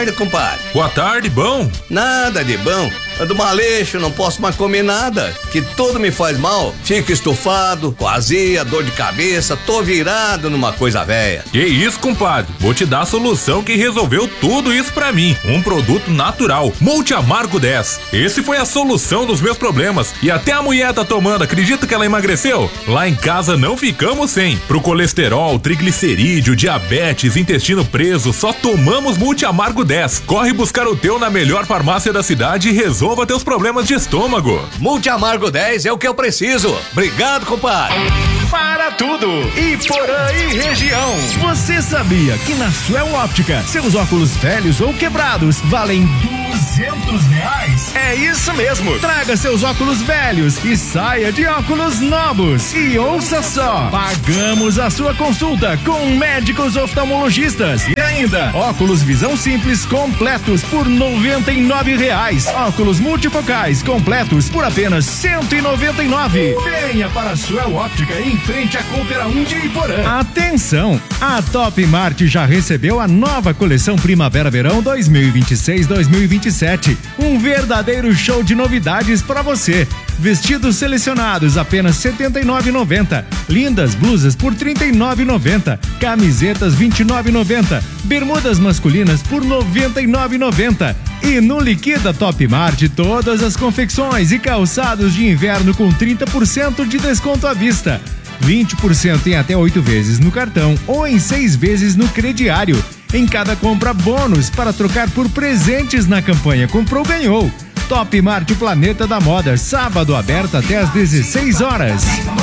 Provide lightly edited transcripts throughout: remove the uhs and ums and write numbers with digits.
tarde, compadre. Boa tarde, bom? Nada de bom. Ando maleixo, não posso mais comer nada, que tudo me faz mal. Fico estufado, com azia, dor de cabeça, tô virado numa coisa velha. Que isso, compadre? Vou te dar a solução que resolveu tudo isso pra mim. Um produto natural, Multi Amargo 10. Esse foi a solução dos meus problemas. E até a mulher tá tomando, acredita que ela emagreceu? Lá em casa não ficamos sem. Pro colesterol, triglicerídeo, diabetes, intestino preso, só tomamos Multi Amargo 10. Corre buscar o teu na melhor farmácia da cidade e resolva teus problemas de estômago. Multi Amargo 10 é o que eu preciso. Obrigado, compadre. Para tudo, Iporã e região. Você sabia que na Suel Óptica, seus óculos velhos ou quebrados valem R$200? É isso mesmo. Traga seus óculos velhos e saia de óculos novos. E ouça só, pagamos a sua consulta com médicos oftalmologistas. E ainda, óculos visão simples completos por R$99. Óculos multifocais completos por apenas R$199. Venha para a Suel Óptica em frente à Coopera 1 de Iporã. Atenção, a Top Mart já recebeu a nova coleção Primavera-Verão 2026-2027. Um verdadeiro show de novidades para você. Vestidos selecionados apenas R$ 79,90. Lindas blusas por R$ 39,90. Camisetas R$ 29,90. Bermudas masculinas por R$ 99,90. E no Liquida Top Mart, todas as confecções e calçados de inverno com 30% de desconto à vista. 20% em até 8 vezes no cartão ou em 6 vezes no crediário. Em cada compra, bônus para trocar por presentes na campanha Comprou, Ganhou. Top Mart Planeta da Moda, sábado aberto até às 16 horas.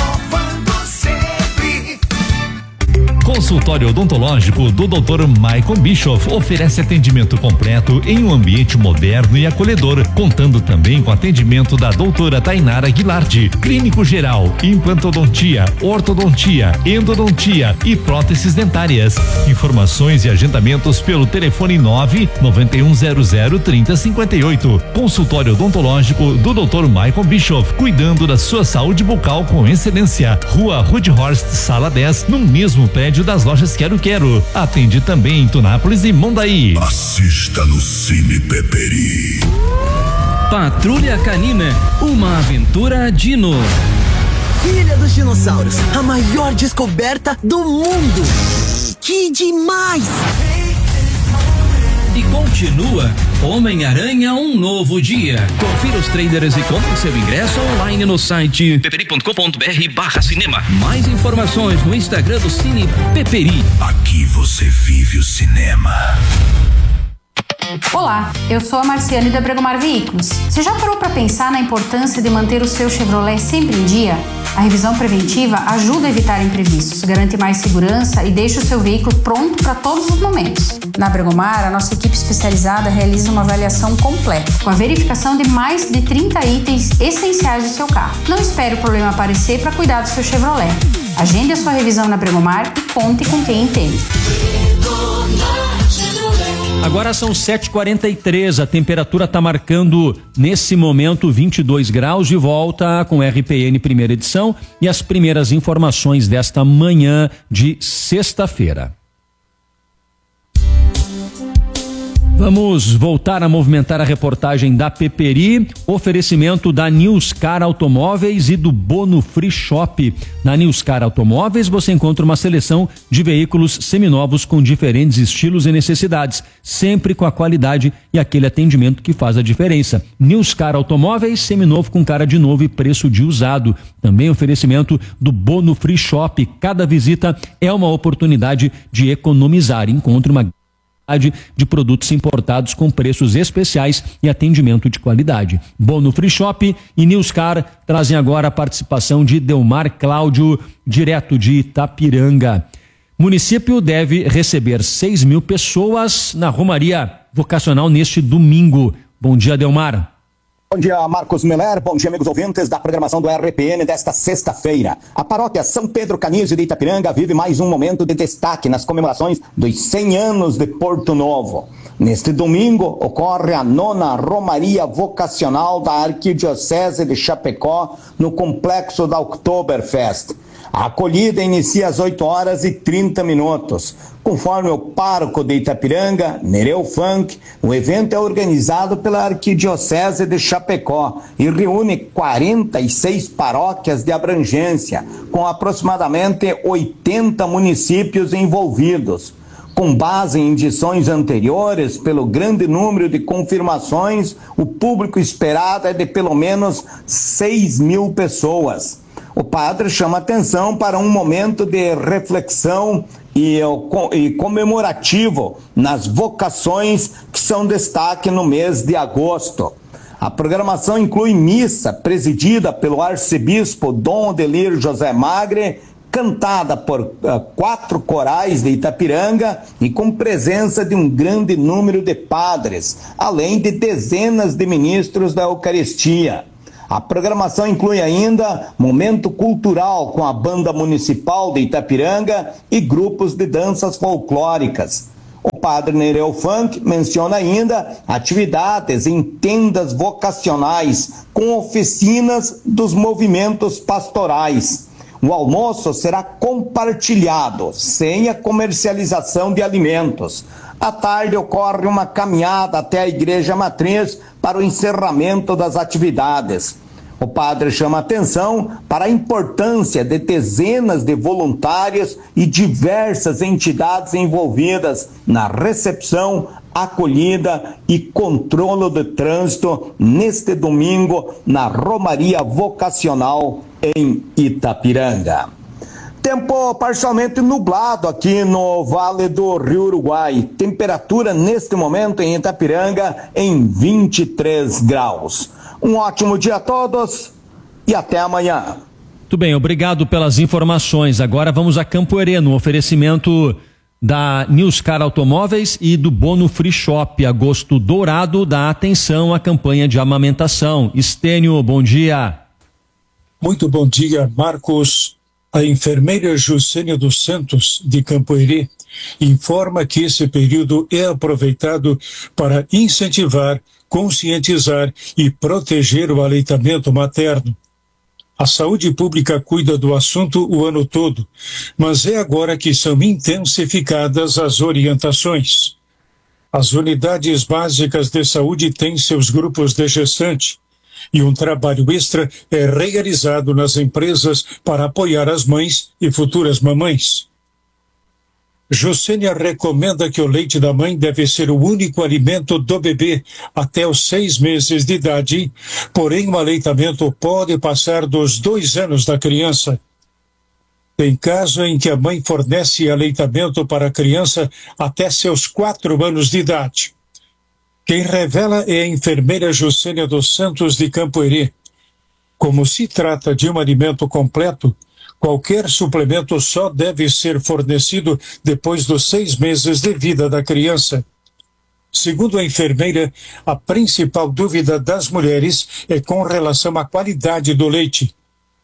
Consultório odontológico do Dr. Michael Bischoff oferece atendimento completo em um ambiente moderno e acolhedor, contando também com atendimento da doutora Tainara Guilarte, clínico geral, implantodontia, ortodontia, endodontia e próteses dentárias. Informações e agendamentos pelo telefone 991003058. Consultório odontológico do Dr. Michael Bischoff, cuidando da sua saúde bucal com excelência. Rua Rudhorst, sala 10, no mesmo prédio das lojas Quero Quero. Atende também em Tunápolis e Mondaí. Assista no Cine Peperi. Patrulha Canina, uma aventura Dino. Ilha dos Dinossauros, a maior descoberta do mundo. Que demais! E continua Homem-Aranha, um novo dia. Confira os trailers e compre seu ingresso online no site peperi.com.br/cinema. Mais informações no Instagram do Cine Peperi. Aqui você vive o cinema. Olá, eu sou a Marciane da Bregomar Veículos. Você já parou para pensar na importância de manter o seu Chevrolet sempre em dia? A revisão preventiva ajuda a evitar imprevistos, garante mais segurança e deixa o seu veículo pronto para todos os momentos. Na Bregomar, a nossa equipe especializada realiza uma avaliação completa, com a verificação de mais de 30 itens essenciais do seu carro. Não espere o problema aparecer para cuidar do seu Chevrolet. Agende a sua revisão na Bregomar e conte com quem entende. Agora são 7h43, a temperatura está marcando nesse momento 22 graus, de volta com RPN primeira edição e as primeiras informações desta manhã de sexta-feira. Vamos voltar a movimentar a reportagem da Peperi, oferecimento da Newscar Automóveis e do Bono Free Shop. Na Newscar Automóveis você encontra uma seleção de veículos seminovos com diferentes estilos e necessidades, sempre com a qualidade e aquele atendimento que faz a diferença. Newscar Automóveis, seminovo com cara de novo e preço de usado. Também oferecimento do Bono Free Shop. Cada visita é uma oportunidade de economizar. Encontre uma de produtos importados com preços especiais e atendimento de qualidade. Bono Free Shop e Newscar trazem agora a participação de Delmar Cláudio, direto de Itapiranga. Município deve receber 6.000 pessoas na Romaria Vocacional neste domingo. Bom dia, Delmar. Bom dia, Marcos Miller. Bom dia, amigos ouvintes da programação do RPN desta sexta-feira. A paróquia São Pedro Canísio de Itapiranga vive mais um momento de destaque nas comemorações dos 100 anos de Porto Novo. Neste domingo ocorre a 9ª Romaria Vocacional da Arquidiocese de Chapecó no complexo da Oktoberfest. A acolhida inicia às 8h30. Conforme o pároco de Itapiranga, Nereu Funk, o evento é organizado pela Arquidiocese de Chapecó e reúne 46 paróquias de abrangência, com aproximadamente 80 municípios envolvidos. Com base em edições anteriores, pelo grande número de confirmações, o público esperado é de pelo menos 6.000 pessoas. O padre chama atenção para um momento de reflexão e comemorativo nas vocações que são destaque no mês de agosto. A programação inclui missa presidida pelo arcebispo Dom Odelir José Magre, cantada por 4 corais de Itapiranga e com presença de um grande número de padres, além de dezenas de ministros da Eucaristia. A programação inclui ainda momento cultural com a Banda Municipal de Itapiranga e grupos de danças folclóricas. O padre Nereu Funk menciona ainda atividades em tendas vocacionais com oficinas dos movimentos pastorais. O almoço será compartilhado, sem a comercialização de alimentos. À tarde ocorre uma caminhada até a Igreja Matriz para o encerramento das atividades. O padre chama atenção para a importância de dezenas de voluntários e diversas entidades envolvidas na recepção, acolhida e controle de trânsito neste domingo na Romaria Vocacional em Itapiranga. Tempo parcialmente nublado aqui no Vale do Rio Uruguai. Temperatura neste momento em Itapiranga em 23 graus. Um ótimo dia a todos e até amanhã. Muito bem, obrigado pelas informações. Agora vamos a Campo Herê, no oferecimento da Newscar Automóveis e do Bono Free Shop. Agosto dourado dá atenção à campanha de amamentação. Estênio, bom dia. Muito bom dia, Marcos. A enfermeira Juscênia dos Santos, de Campo Herê, informa que esse período é aproveitado para incentivar, conscientizar e proteger o aleitamento materno. A saúde pública cuida do assunto o ano todo, mas é agora que são intensificadas as orientações. As unidades básicas de saúde têm seus grupos de gestante, e um trabalho extra é realizado nas empresas para apoiar as mães e futuras mamães. Juscênia recomenda que o leite da mãe deve ser o único alimento do bebê até os 6 meses de idade, porém o aleitamento pode passar dos 2 anos da criança. Tem caso em que a mãe fornece aleitamento para a criança até seus 4 anos de idade. Quem revela é a enfermeira Juscênia dos Santos, de Campo Herê. Como se trata de um alimento completo, qualquer suplemento só deve ser fornecido depois dos 6 meses de vida da criança. Segundo a enfermeira, a principal dúvida das mulheres é com relação à qualidade do leite.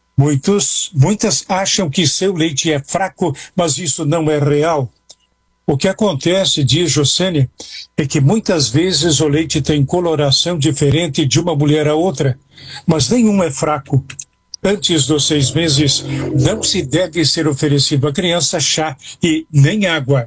Muitas acham que seu leite é fraco, mas isso não é real. O que acontece, diz Juscênia, é que muitas vezes o leite tem coloração diferente de uma mulher a outra, mas nenhum é fraco. Antes dos 6 meses, não se deve ser oferecido à criança chá e nem água.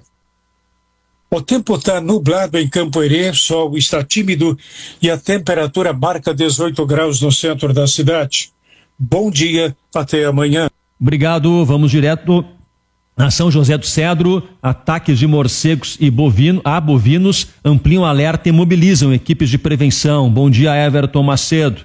O tempo está nublado em Campo Herê, sol está tímido e a temperatura marca 18 graus no centro da cidade. Bom dia, até amanhã. Obrigado, vamos direto a São José do Cedro. Ataques de morcegos e bovinos ampliam alerta e mobilizam equipes de prevenção. Bom dia, Everton Macedo.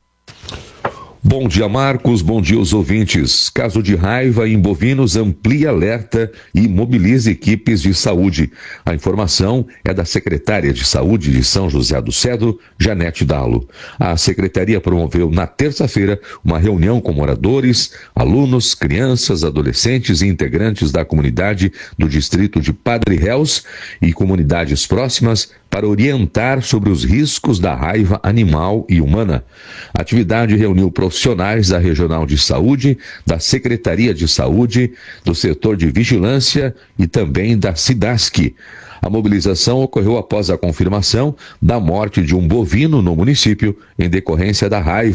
Bom dia, Marcos. Bom dia aos ouvintes. Caso de raiva em bovinos amplia alerta e mobiliza equipes de saúde. A informação é da secretária de Saúde de São José do Cedro, Janete Dalo. A secretaria promoveu na terça-feira uma reunião com moradores, alunos, crianças, adolescentes e integrantes da comunidade do distrito de Padre Réus e comunidades próximas para orientar sobre os riscos da raiva animal e humana. A atividade reuniu profissionais da Regional de Saúde, da Secretaria de Saúde, do setor de vigilância e também da SIDASC. A mobilização ocorreu após a confirmação da morte de um bovino no município em decorrência da raiva.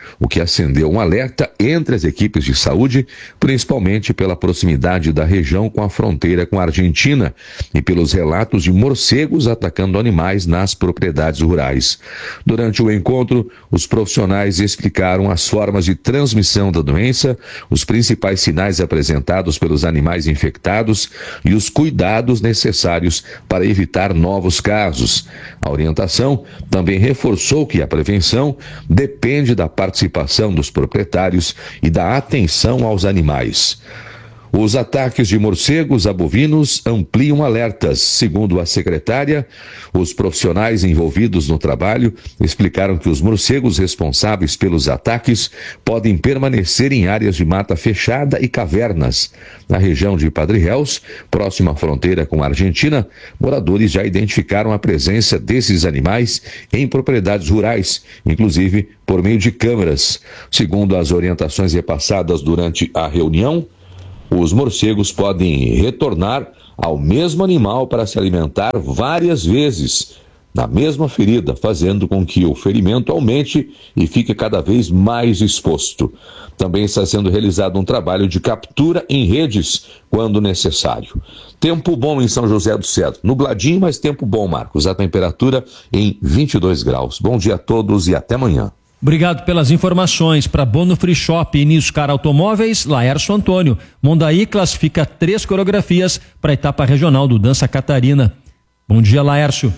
o que acendeu um alerta entre as equipes de saúde, principalmente pela proximidade da região com a fronteira com a Argentina e pelos relatos de morcegos atacando animais nas propriedades rurais. Durante o encontro, os profissionais explicaram as formas de transmissão da doença, os principais sinais apresentados pelos animais infectados e os cuidados necessários para evitar novos casos. A orientação também reforçou que a prevenção depende da participação dos proprietários e da atenção aos animais. Os ataques de morcegos a bovinos ampliam alertas. Segundo a secretária, os profissionais envolvidos no trabalho explicaram que os morcegos responsáveis pelos ataques podem permanecer em áreas de mata fechada e cavernas. Na região de Padre Réus, próxima à fronteira com a Argentina, moradores já identificaram a presença desses animais em propriedades rurais, inclusive por meio de câmeras. Segundo as orientações repassadas durante a reunião, os morcegos podem retornar ao mesmo animal para se alimentar várias vezes na mesma ferida, fazendo com que o ferimento aumente e fique cada vez mais exposto. Também está sendo realizado um trabalho de captura em redes quando necessário. Tempo bom em São José do Cedro. Nubladinho, mas tempo bom, Marcos. A temperatura em 22 graus. Bom dia a todos e até amanhã. Obrigado pelas informações. Para Bono Free Shop e Niscar Automóveis, Laércio Antônio. Mondaí classifica 3 coreografias para a etapa regional do Dança Catarina. Bom dia, Laércio.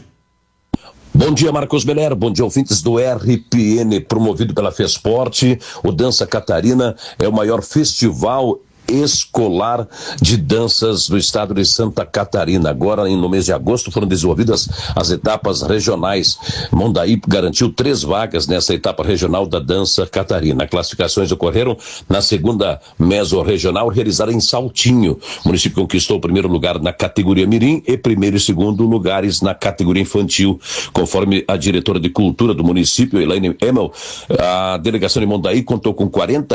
Bom dia, Marcos Meller. Bom dia, ouvintes do RPN, promovido pela FESPORT. O Dança Catarina é o maior festival escolar de danças do estado de Santa Catarina. Agora, no mês de agosto, foram desenvolvidas as etapas regionais. Mondaí garantiu 3 vagas nessa etapa regional da Dança Catarina. Classificações ocorreram na segunda mesorregional, realizada em Saltinho. O município conquistou o primeiro lugar na categoria Mirim e primeiro e segundo lugares na categoria infantil. Conforme a diretora de cultura do município, Elaine Emel, a delegação de Mondaí contou com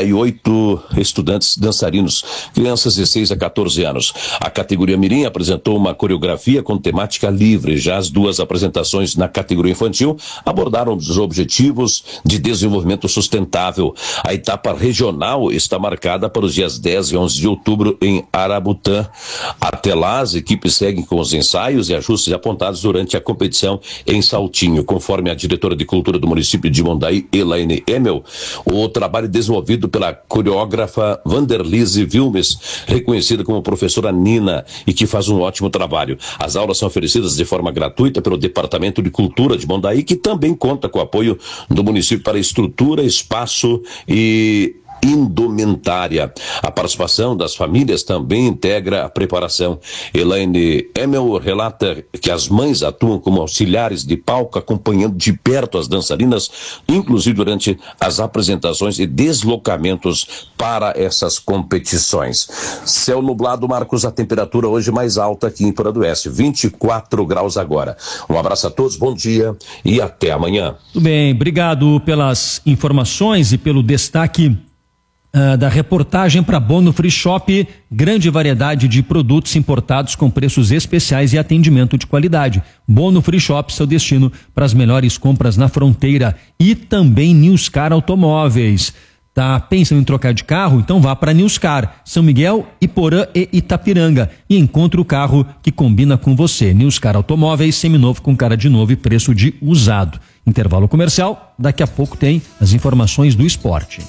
48 estudantes dançarinos, crianças de 6 a 14 anos. A categoria Mirim apresentou uma coreografia com temática livre. Já as 2 apresentações na categoria infantil abordaram os objetivos de desenvolvimento sustentável. A etapa regional está marcada para os dias 10 e 11 de outubro em Arabutã. Até lá, as equipes seguem com os ensaios e ajustes apontados durante a competição em Saltinho. Conforme a diretora de cultura do município de Mondaí, Elaine Emel, o trabalho desenvolvido pela coreógrafa Vanderlise Vilmes, reconhecida como professora Nina, e que faz um ótimo trabalho. As aulas são oferecidas de forma gratuita pelo Departamento de Cultura de Mondaí, que também conta com o apoio do município para estrutura, espaço e indumentária. A participação das famílias também integra a preparação. Elaine Emel relata que as mães atuam como auxiliares de palco, acompanhando de perto as dançarinas, inclusive durante as apresentações e deslocamentos para essas competições. Céu nublado, Marcos, a temperatura hoje mais alta aqui em Porã do Oeste, 24 graus agora. Um abraço a todos, bom dia e até amanhã. Tudo bem, obrigado pelas informações e pelo destaque da reportagem para Bono Free Shop. Grande variedade de produtos importados com preços especiais e atendimento de qualidade. Bono Free Shop, seu destino para as melhores compras na fronteira. E também Newscar Automóveis. Tá pensando em trocar de carro? Então vá para Newscar, São Miguel, Iporã e Itapiranga e encontre o carro que combina com você. Newscar Automóveis, seminovo com cara de novo e preço de usado. Intervalo comercial, daqui a pouco tem as informações do esporte.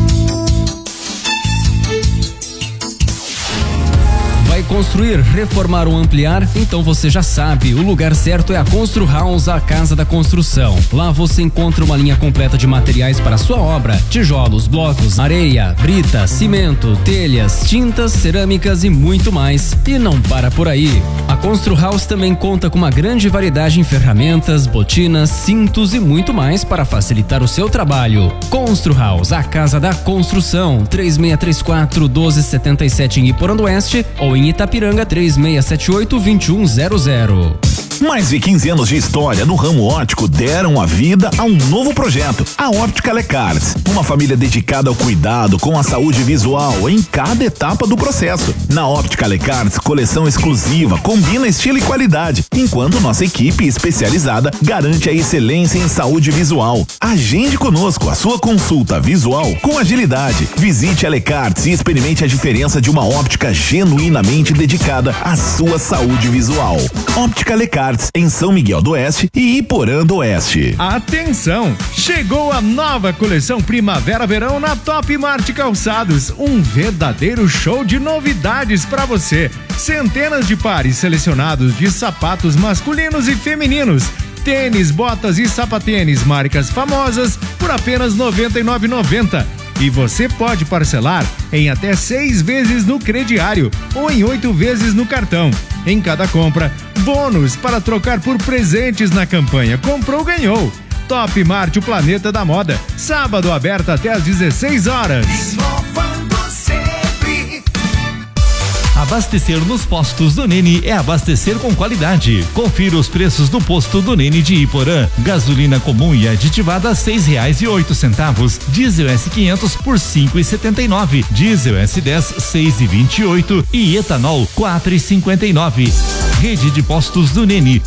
Vai construir, reformar ou ampliar? Então você já sabe, o lugar certo é a Constru House, a casa da construção. Lá você encontra uma linha completa de materiais para a sua obra: tijolos, blocos, areia, brita, cimento, telhas, tintas, cerâmicas e muito mais. E não para por aí. A Constru House também conta com uma grande variedade em ferramentas, botinas, cintos e muito mais para facilitar o seu trabalho. Constru House, a casa da construção. 3634-1277 em Iporã do Oeste ou em Itapiranga, 3678-2100. Mais de 15 anos de história no ramo óptico deram a vida a um novo projeto, a Óptica Lecarts. Uma família dedicada ao cuidado com a saúde visual em cada etapa do processo. Na Óptica Lecarts, coleção exclusiva, combina estilo e qualidade, enquanto nossa equipe especializada garante a excelência em saúde visual. Agende conosco a sua consulta visual com agilidade. Visite a Lecarts e experimente a diferença de uma óptica genuinamente dedicada à sua saúde visual. Óptica Lecarts, em São Miguel do Oeste e Iporã do Oeste. Atenção! Chegou a nova coleção Primavera-Verão na Top Mart Calçados. Um verdadeiro show de novidades para você. Centenas de pares selecionados de sapatos masculinos e femininos. Tênis, botas e sapatênis, marcas famosas por apenas R$ 99,90. E você pode parcelar em até 6 vezes no crediário ou em 8 vezes no cartão. Em cada compra, bônus para trocar por presentes na campanha Comprou, Ganhou. Top Mart, o planeta da moda. Sábado aberto até às 16 horas. Abastecer nos postos do Nene é abastecer com qualidade. Confira os preços do posto do Nene de Iporã. Gasolina comum e aditivada R$ 6,08. Diesel S500 por R$ 5,79. Diesel S10 6,28 e etanol R$ 4,59. Rede de postos do Nene.